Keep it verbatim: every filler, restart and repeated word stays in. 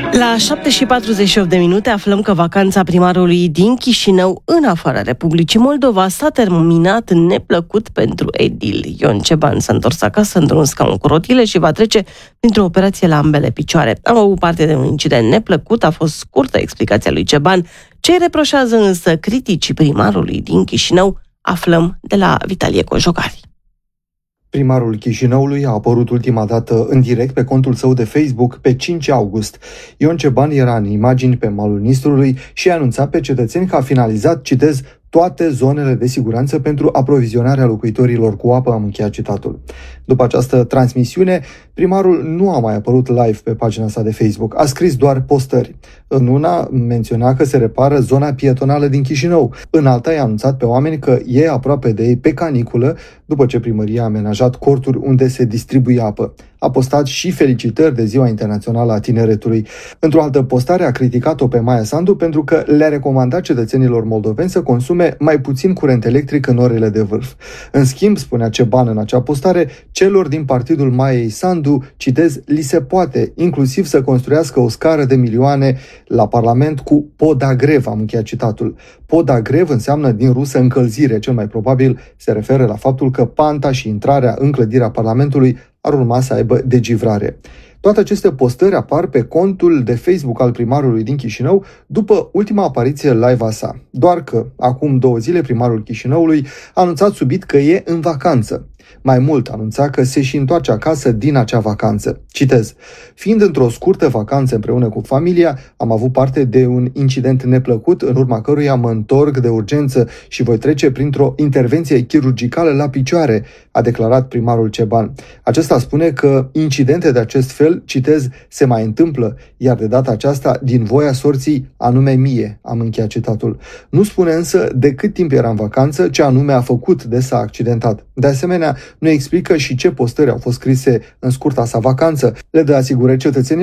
La șapte și patruzeci și opt de minute aflăm că vacanța primarului din Chișinău, în afara Republicii Moldova, s-a terminat neplăcut pentru edil. Ion Ceban s-a întors acasă într-un scaun cu rotile și va trece printr-o operație la ambele picioare. Am avut parte de un incident neplăcut, a fost scurtă explicația lui Ceban. Ce reproșează însă criticii primarului din Chișinău, aflăm de la Vitalie Cojocari. Primarul Chișinăului a apărut ultima dată în direct pe contul său de Facebook pe cinci august. Ion Ceban era în imagini pe malul Nistrului și a anunțat pe cetățeni că a finalizat, citez, toate zonele de siguranță pentru aprovizionarea locuitorilor cu apă, am încheiat citatul. După această transmisiune, primarul nu a mai apărut live pe pagina sa de Facebook, a scris doar postări. În una menționa că se repară zona pietonală din Chișinău, în alta i-a anunțat pe oameni că e aproape de ei pe caniculă, după ce primăria a amenajat corturi unde se distribuie apă. A postat și felicitări de Ziua Internațională a Tineretului. Într-o altă postare a criticat-o pe Maia Sandu pentru că le-a recomandat cetățenilor moldoveni să consume mai puțin curent electric în orele de vârf. În schimb, spunea Ceban în acea postare, celor din partidul Maiei Sandu, citez, li se poate inclusiv să construiască o scară de milioane la Parlament cu podagrev, am încheiat citatul. Podagrev înseamnă din rusă încălzire, cel mai probabil se referă la faptul că panta și intrarea în clădirea Parlamentului ar urma să aibă degivrare. Toate aceste postări apar pe contul de Facebook al primarului din Chișinău după ultima apariție live a sa. Doar că, acum două zile, primarul Chișinăului a anunțat subit că e în vacanță. Mai mult, anunța că se și întoarce acasă din acea vacanță. Citez, fiind într-o scurtă vacanță împreună cu familia, am avut parte de un incident neplăcut, în urma căruia mă întorc de urgență și voi trece printr-o intervenție chirurgicală la picioare, a declarat primarul Ceban. Acesta spune că incidente de acest fel, citez, se mai întâmplă, iar de data aceasta din voia sorții, anume mie, am încheiat citatul. Nu spune însă de cât timp era în vacanță, ce anume a făcut de s-a accidentat. De asemenea, nu explică și ce postări au fost scrise în scurta sa vacanță. Le dă asigurări cetățenilor